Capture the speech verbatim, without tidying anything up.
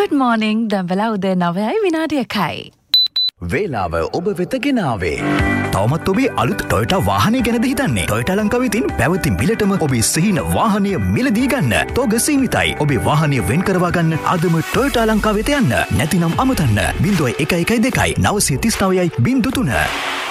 Good morning දම්බලා උදේ නවයයි විනාඩි එකයි. වේලාව ඔබ වෙත ගෙනාවේ. තවමත් ඔබේ අලුත් ටොයෝටා වාහනය ගැනද හිතන්නේ? ටොයෝටා ලංකාවෙතින් පැවති මිලටම ඔබේ සිහින වාහනය මිලදී ගන්න. තෝග සීමිතයි. ඔබේ වාහනය වෙන් කරවා ගන්න අදම ටොයෝටා ලංකාවෙත යන්න. නැතිනම් අමතන්න. බිංදුවයි එකයි එකයි දෙකයි නවසිය තිස් නවයයි බිංදු තුන.